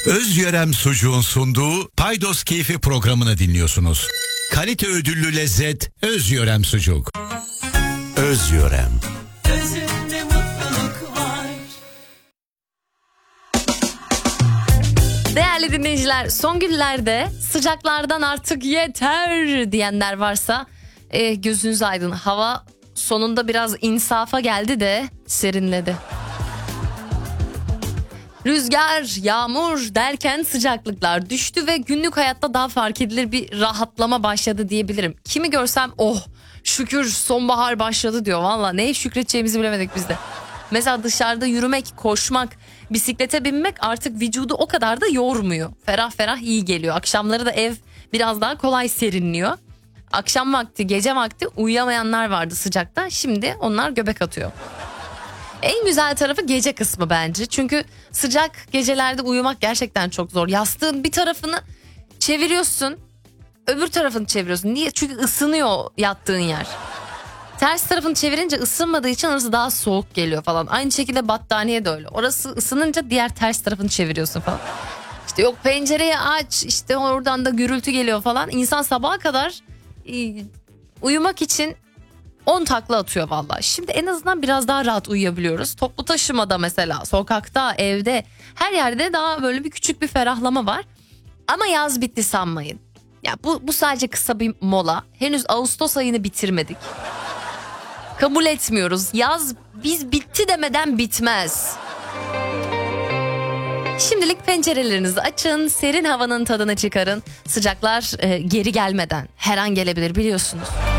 Özyörem Sucuğun sunduğu Paydos Keyfi programını dinliyorsunuz. Kalite ödüllü lezzet Özyörem Sucuk. Özyörem. Gözünde mutluluk var. Değerli dinleyiciler, son günlerde sıcaklardan artık yeter diyenler varsa gözünüz aydın. Hava sonunda biraz insafa geldi de serinledi. Rüzgar, yağmur derken sıcaklıklar düştü ve günlük hayatta daha fark edilir bir rahatlama başladı diyebilirim. Kimi görsem oh şükür sonbahar başladı diyor. Valla neye şükredeceğimizi bilemedik biz de. Mesela dışarıda yürümek, koşmak, bisiklete binmek artık vücudu o kadar da yormuyor. Ferah ferah iyi geliyor. Akşamları da ev biraz daha kolay serinliyor. Akşam vakti, gece vakti uyuyamayanlar vardı sıcakta. Şimdi onlar göbek atıyor. En güzel tarafı gece kısmı bence. Çünkü sıcak gecelerde uyumak gerçekten çok zor. Yastığın bir tarafını çeviriyorsun, öbür tarafını çeviriyorsun. Niye? Çünkü ısınıyor yattığın yer. Ters tarafını çevirince ısınmadığı için orası daha soğuk geliyor falan. Aynı şekilde battaniye de öyle. Orası ısınınca diğer ters tarafını çeviriyorsun falan. İşte yok pencereyi aç, işte oradan da gürültü geliyor falan. İnsan sabaha kadar uyumak için 10 takla atıyor vallahi. Şimdi en azından biraz daha rahat uyuyabiliyoruz. Toplu taşımada mesela, sokakta, evde, her yerde daha böyle bir küçük bir ferahlama var. Ama yaz bitti sanmayın. Ya bu sadece kısa bir mola. Henüz Ağustos ayını bitirmedik. Kabul etmiyoruz. Yaz biz bitti demeden bitmez. Şimdilik pencerelerinizi açın, serin havanın tadını çıkarın. Sıcaklar geri gelmeden her an gelebilir biliyorsunuz.